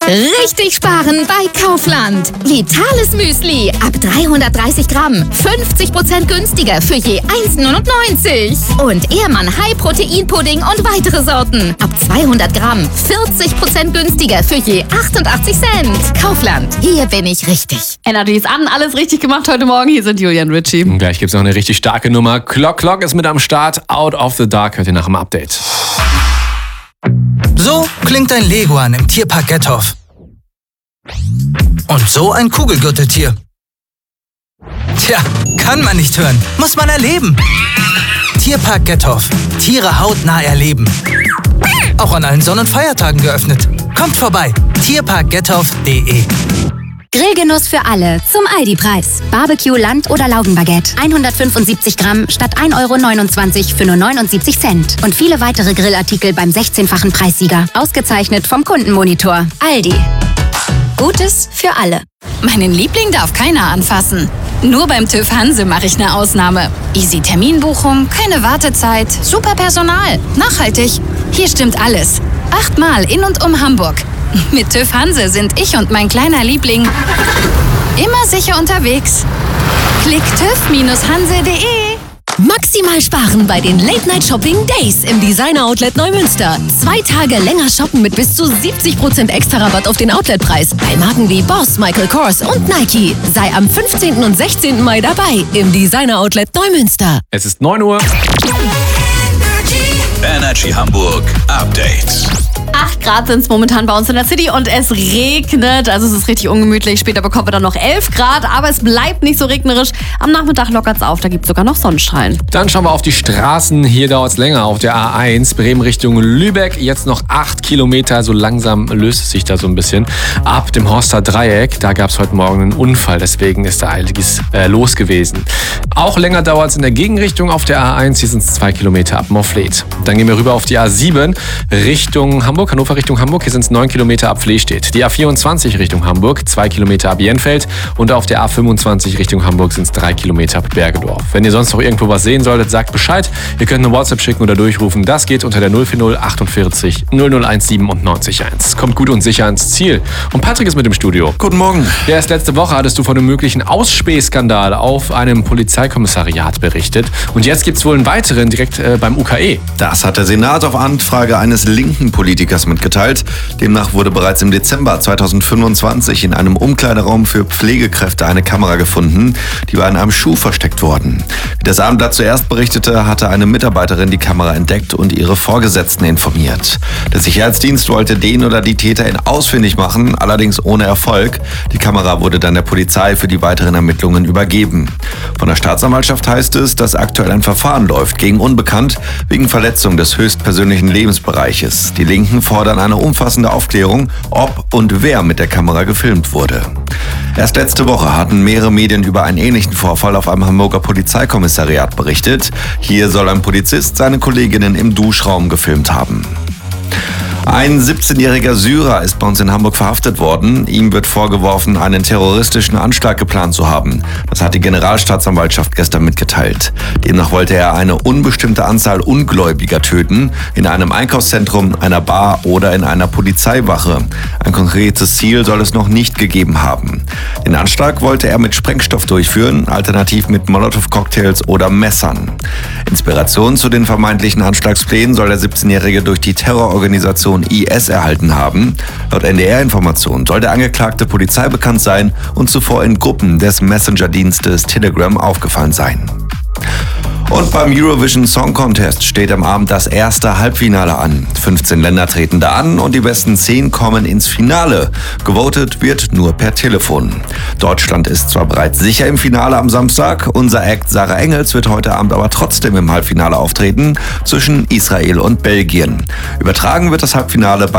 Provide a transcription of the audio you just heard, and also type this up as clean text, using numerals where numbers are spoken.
Richtig sparen bei Kaufland. Vitales Müsli ab 330 Gramm. 50% günstiger für je 1,99. Und Ehrmann High-Protein-Pudding und weitere Sorten. Ab 200 Gramm. 40% günstiger für je 88 Cent. Kaufland. Hier bin ich richtig. Energy ist an, alles richtig gemacht heute Morgen. Hier sind Julian Ritchie. Gleich gibt's noch eine richtig starke Nummer. Clock ist mit am Start. Out of the Dark hört ihr nach dem Update. So klingt ein Leguan im Tierpark Gethoff. Und so ein Kugelgürteltier. Tja, kann man nicht hören, muss man erleben. Tierpark Gethoff. Tiere hautnah erleben. Auch an allen Sonn- und Feiertagen geöffnet. Kommt vorbei, tierparkgethoff.de. Grillgenuss für alle zum Aldi-Preis. Barbecue, Land- oder Laugenbaguette. 175 Gramm statt 1,29 € für nur 79 Cent. Und viele weitere Grillartikel beim 16-fachen Preissieger. Ausgezeichnet vom Kundenmonitor. Aldi. Gutes für alle. Meinen Liebling darf keiner anfassen. Nur beim TÜV Hanse mache ich eine Ausnahme. Easy Terminbuchung, keine Wartezeit, super Personal, nachhaltig. Hier stimmt alles. 8-mal in und um Hamburg. Mit TÜV Hanse sind ich und mein kleiner Liebling immer sicher unterwegs. Klick TÜV-Hanse.de. Maximal sparen bei den Late-Night-Shopping-Days im Designer-Outlet Neumünster. 2 Tage länger shoppen mit bis zu 70% extra Rabatt auf den Outletpreis. Bei Marken wie Boss, Michael Kors und Nike. Sei am 15. und 16. Mai dabei im Designer-Outlet Neumünster. Es ist 9 Uhr. Energy Hamburg Update. 8 Grad sind es momentan bei uns in der City und es regnet. Also es ist richtig ungemütlich. Später bekommen wir dann noch 11 Grad, aber es bleibt nicht so regnerisch. Am Nachmittag lockert es auf, da gibt es sogar noch Sonnenstrahlen. Dann schauen wir auf die Straßen. Hier dauert es länger auf der A1 Bremen Richtung Lübeck. Jetzt noch 8 Kilometer. So langsam löst es sich da so ein bisschen. Ab dem Horster Dreieck, da gab es heute Morgen einen Unfall. Deswegen ist da einiges los gewesen. Auch länger dauert es in der Gegenrichtung auf der A1. Hier sind es 2 Kilometer ab Moorfleet. Dann gehen wir rüber auf die A7 Richtung Hamburg. Hannover Richtung Hamburg, hier sind es 9 Kilometer ab Flehstedt. Die A24 Richtung Hamburg, 2 Kilometer ab Jenfeld. Und auf der A25 Richtung Hamburg sind es 3 Kilometer ab Bergedorf. Wenn ihr sonst noch irgendwo was sehen solltet, sagt Bescheid. Ihr könnt eine WhatsApp schicken oder durchrufen. Das geht unter der 040 48 0017 und 90 1. Kommt gut und sicher ans Ziel. Und Patrick ist mit im Studio. Guten Morgen. Ja, erst letzte Woche hattest du von einem möglichen Ausspähskandal auf einem Polizeikommissariat berichtet. Und jetzt gibt es wohl einen weiteren direkt beim UKE. Das hat der Senat auf Anfrage eines linken Politikers mitgeteilt. Demnach wurde bereits im Dezember 2025 in einem Umkleideraum für Pflegekräfte eine Kamera gefunden, die war in einem Schuh versteckt worden. Wie das Abendblatt zuerst berichtete, hatte eine Mitarbeiterin die Kamera entdeckt und ihre Vorgesetzten informiert. Der Sicherheitsdienst wollte den oder die Täterin ausfindig machen, allerdings ohne Erfolg. Die Kamera wurde dann der Polizei für die weiteren Ermittlungen übergeben. Von der Staatsanwaltschaft heißt es, dass aktuell ein Verfahren läuft gegen Unbekannt wegen Verletzung des höchstpersönlichen Lebensbereiches. Die Linken fordern eine umfassende Aufklärung, ob und wer mit der Kamera gefilmt wurde. Erst letzte Woche hatten mehrere Medien über einen ähnlichen Vorfall auf einem Hamburger Polizeikommissariat berichtet. Hier soll ein Polizist seine Kolleginnen im Duschraum gefilmt haben. Ein 17-jähriger Syrer ist bei uns in Hamburg verhaftet worden. Ihm wird vorgeworfen, einen terroristischen Anschlag geplant zu haben. Das hat die Generalstaatsanwaltschaft gestern mitgeteilt. Demnach wollte er eine unbestimmte Anzahl Ungläubiger töten, in einem Einkaufszentrum, einer Bar oder in einer Polizeiwache. Ein konkretes Ziel soll es noch nicht gegeben haben. Den Anschlag wollte er mit Sprengstoff durchführen, alternativ mit Molotow-Cocktails oder Messern. Inspiration zu den vermeintlichen Anschlagsplänen soll der 17-Jährige durch die Terrororganisation IS erhalten haben. Laut NDR-Informationen soll der Angeklagte polizeibekannt sein und zuvor in Gruppen des Messenger-Dienstes Telegram aufgefallen sein. Und beim Eurovision Song Contest steht am Abend das erste Halbfinale an. 15 Länder treten da an und die besten 10 kommen ins Finale. Gewotet wird nur per Telefon. Deutschland ist zwar bereits sicher im Finale am Samstag, unser Act Sarah Engels wird heute Abend aber trotzdem im Halbfinale auftreten zwischen Israel und Belgien. Übertragen wird das Halbfinale bei